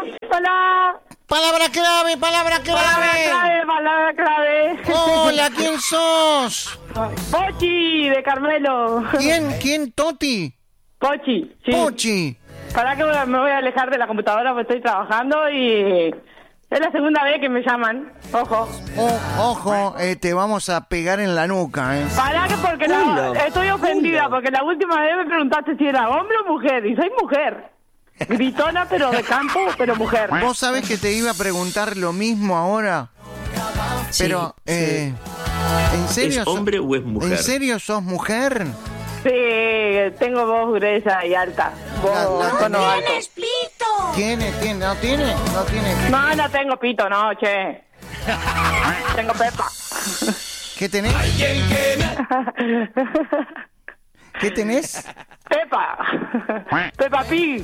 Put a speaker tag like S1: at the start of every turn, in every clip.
S1: Hola.
S2: Palabra clave.
S1: Palabra clave.
S2: Hola, ¿quién sos?
S1: Pochi, de Carmelo.
S2: ¿Quién, Toti?
S1: Pochi, sí.
S2: Pochi.
S1: Para que me voy a alejar de la computadora porque estoy trabajando y es la segunda vez que me llaman. Ojo.
S2: Ojo, te vamos a pegar en la nuca,
S1: Para que porque estoy ofendida porque la última vez me preguntaste si era hombre o mujer y soy mujer. Gritona, pero de campo, pero mujer.
S2: ¿Vos sabés que te iba a preguntar lo mismo ahora?
S3: Sí,
S2: pero,
S3: sí.
S2: ¿en serio?
S4: ¿Es hombre o es mujer?
S2: ¿En serio sos mujer?
S1: Sí, tengo voz gruesa y alta. Voz tono alto.
S3: ¡Tienes pito!
S2: ¿Tiene? ¿No tiene? No tiene.
S1: No tengo pito, no, che. Tengo pepa.
S2: ¿Qué tenés? ¿Qué tenés?
S1: Pepa. Pepa Pig.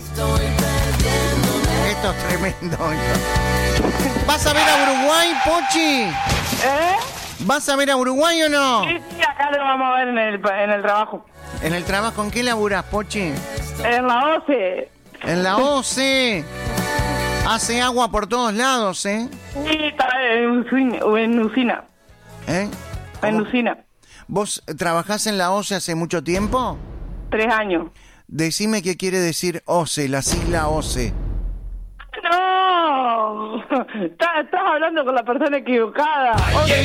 S2: Esto es tremendo. ¿Vas a ver a Uruguay, Pochi? ¿Vas a ver a Uruguay o no?
S1: Sí, acá lo vamos a ver en el trabajo.
S2: ¿En el trabajo con qué laburás, Pochi?
S1: En la OCE.
S2: En la OCE. Hace agua por todos lados, ¿eh?
S1: Sí, está en usina.
S2: ¿Eh?
S1: En usina.
S2: ¿Vos trabajás en la OCE hace mucho tiempo?
S1: 3 años.
S2: Decime qué quiere decir OCE, la sigla OCE.
S1: ¡No! Estás hablando con la persona equivocada.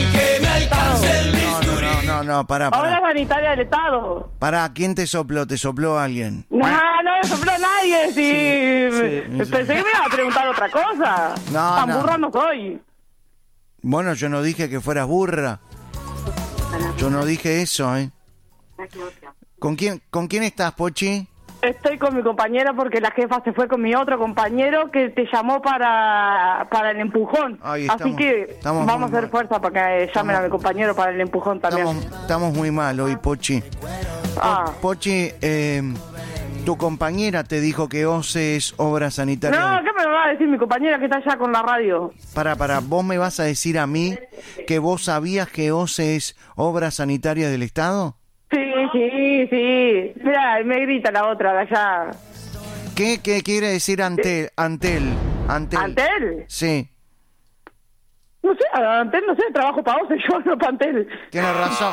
S2: No, pará.
S1: Ahora es sanitaria del Estado.
S2: Pará, ¿quién te sopló? ¿Te sopló alguien?
S1: No me sopló nadie, sí. Pensé que me iba a preguntar otra cosa. Tan burra no soy.
S2: Bueno, yo no dije que fueras burra. Yo no dije eso, ¿eh? ¿Con quién estás, Pochi?
S1: Estoy con mi compañera porque la jefa se fue con mi otro compañero que te llamó para el empujón. Así que vamos a hacer fuerza para que llamen a mi compañero para el empujón también.
S2: Estamos muy mal hoy, Pochi. Pochi, tu compañera te dijo que OCE es obra sanitaria.
S1: No, ¿qué me va a decir mi compañera que está allá con la radio?
S2: Para, ¿vos me vas a decir a mí que vos sabías que OCE es obra sanitaria del Estado?
S1: Sí. Mira, me grita la otra de allá.
S2: ¿Qué quiere decir Antel? ¿Antel? Sí.
S1: No sé, Antel, trabajo para OCE, yo no para Antel.
S2: Tienes razón.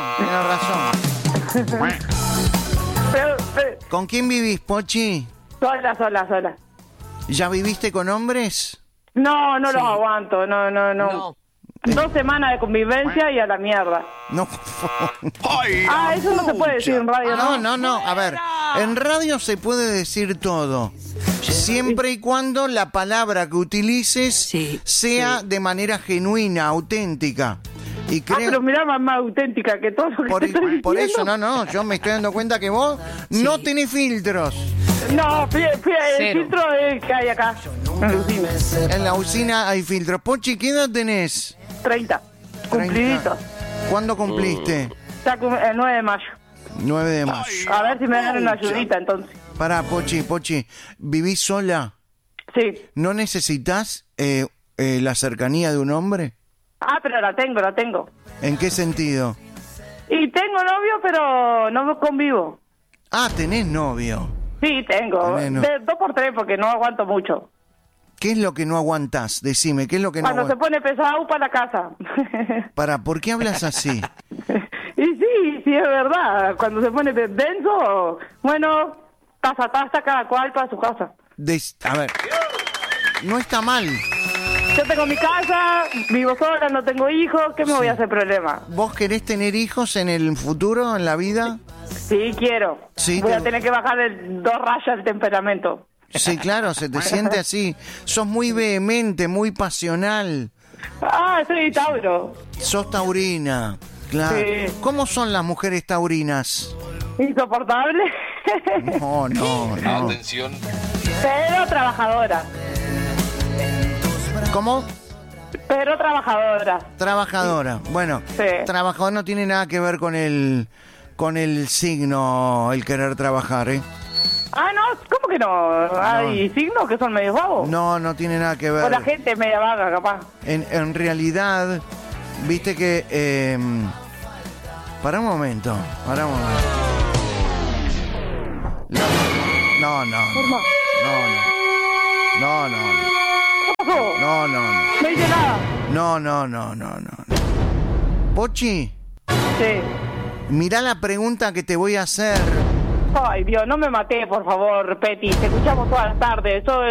S1: Pero,
S2: ¿Con quién vivís, Pochi?
S1: Sola.
S2: ¿Ya viviste con hombres?
S1: No los aguanto, no. 2 semanas de convivencia y a la mierda.
S2: No.
S1: Eso no se puede decir en radio, ¿no?
S2: No. A ver, en radio se puede decir todo. Siempre y cuando la palabra que utilices sea de manera genuina, auténtica. Y
S1: pero mirá, más auténtica que todo lo que te estoy
S2: por
S1: diciendo.
S2: eso, yo me estoy dando cuenta que vos no tenés filtros.
S1: No, el filtro que hay acá, en la usina.
S2: En la usina hay filtros. Pochi, ¿qué edad tenés?
S1: 30, cumplidito.
S2: ¿Cuándo cumpliste?
S1: El 9 de mayo.
S2: 9 de mayo.
S1: A ver si me dan una ayudita, entonces.
S2: Pará, Pochi, ¿vivís sola?
S1: Sí.
S2: ¿No necesitas la cercanía de un hombre?
S1: Pero la tengo.
S2: ¿En qué sentido?
S1: Y tengo novio, pero no convivo.
S2: ¿Tenés novio?
S1: Sí, tengo. De 2x3 porque no aguanto mucho.
S2: ¿Qué es lo que no aguantás? Decime, ¿qué es lo que
S1: Cuando
S2: no
S1: se pone pesado para la casa.
S2: ¿Por qué hablas así?
S1: Y sí, es verdad. Cuando se pone denso, bueno, taza, cada cual para su casa.
S2: A ver, no está mal.
S1: Yo tengo mi casa, vivo sola, no tengo hijos, ¿qué me voy a hacer problema?
S2: ¿Vos querés tener hijos en el futuro, en la vida?
S1: Sí, quiero. Voy a tener que bajar 2 rayas el temperamento.
S2: Sí, claro, se te siente así. Sos muy vehemente, muy pasional.
S1: Soy Tauro.
S2: Sos taurina, claro.
S1: Sí.
S2: ¿Cómo son las mujeres taurinas?
S1: ¿Insoportable?
S2: No.
S5: Atención.
S1: Pero trabajadora.
S2: ¿Cómo?
S1: Pero trabajadora.
S2: Trabajadora. Bueno, trabajador no tiene nada que ver con el signo, el querer trabajar, ¿eh?
S1: No, ¿cómo que no? ¿Hay signos que son medio vagos?
S2: No tiene nada que ver.
S1: O la gente es media vaga, capaz.
S2: En realidad, viste que... Para un momento. No.
S1: pasó?
S2: No.
S1: No hice nada.
S2: No. Pochi.
S1: Sí.
S2: Mirá la pregunta que te voy a hacer.
S1: Ay, Dios, no me maté, por favor, Peti. Te escuchamos todas las tardes.